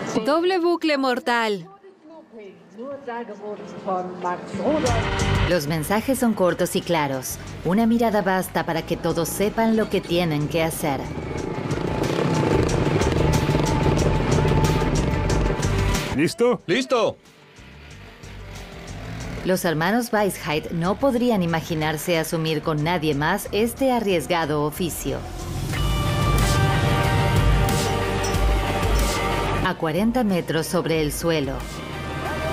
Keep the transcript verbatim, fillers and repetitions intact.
Doble bucle mortal. Los mensajes son cortos y claros. Una mirada basta para que todos sepan lo que tienen que hacer. ¿Listo? ¡Listo! Los hermanos Weisheit no podrían imaginarse asumir con nadie más este arriesgado oficio. A cuarenta metros sobre el suelo,